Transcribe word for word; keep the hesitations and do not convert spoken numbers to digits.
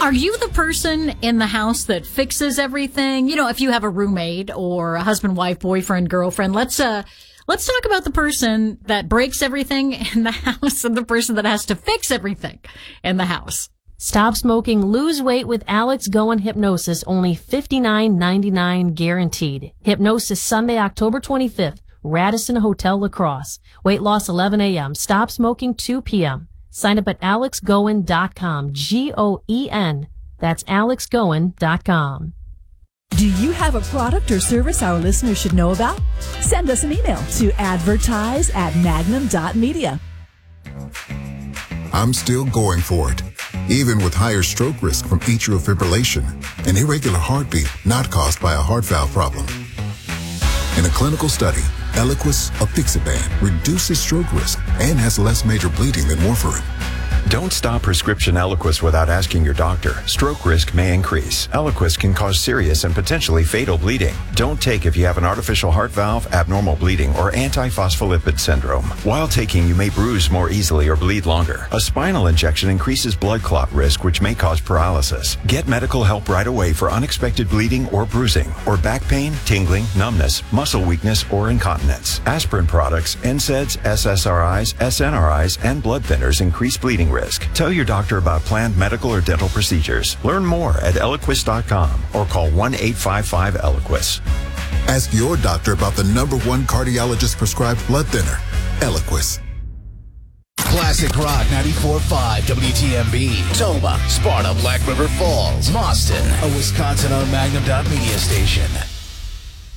Are you the person in the house that fixes everything? You know, if you have a roommate or a husband, wife, boyfriend, girlfriend, let's, uh, let's talk about the person that breaks everything in the house and the person that has to fix everything in the house. Stop smoking, lose weight with Alex Goen Hypnosis, only fifty-nine ninety-nine guaranteed. Hypnosis Sunday, October twenty-fifth, Radisson Hotel La Crosse. Weight loss eleven a.m., stop smoking two p.m. Sign up at alex goen dot com, G O E N. That's alex goen dot com. Do you have a product or service our listeners should know about? Send us an email to advertise at magnum dot media. I'm still going for it, even with higher stroke risk from atrial fibrillation, an irregular heartbeat not caused by a heart valve problem. In a clinical study, Eliquis apixaban reduces stroke risk and has less major bleeding than warfarin. Don't stop prescription Eliquis without asking your doctor. Stroke risk may increase. Eliquis can cause serious and potentially fatal bleeding. Don't take if you have an artificial heart valve, abnormal bleeding, or antiphospholipid syndrome. While taking, you may bruise more easily or bleed longer. A spinal injection increases blood clot risk, which may cause paralysis. Get medical help right away for unexpected bleeding or bruising, or back pain, tingling, numbness, muscle weakness, or incontinence. Aspirin products, N SAIDs, S S R Is, S N R Is, and blood thinners increase bleeding risk. Tell your doctor about planned medical or dental procedures. Learn more at eliquis dot com or call one eight five five Eliquis. Ask your doctor about the number one cardiologist prescribed blood thinner, Eliquis. Classic Rock ninety-four point five W T M B, Toma, Sparta, Black River Falls, Boston, a Wisconsin-owned Magnum dot media station.